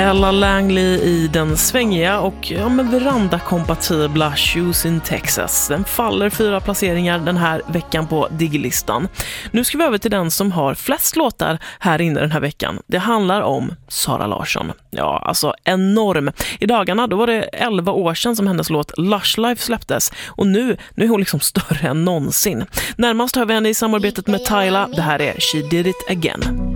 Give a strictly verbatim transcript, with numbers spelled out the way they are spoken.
Ella Langley i den svängiga och ja, men veranda-kompatibla Shoes in Texas. Den faller fyra placeringar den här veckan på Diggelistan. Nu ska vi över till den som har flest låtar här inne den här veckan. Det handlar om Sara Larsson. Ja, alltså enorm. I dagarna då var det elva år sedan som hennes låt Lush Life släpptes. Och nu, nu är hon liksom större än någonsin. Närmast har vi henne i samarbetet med Tyla. Det här är She Did It Again.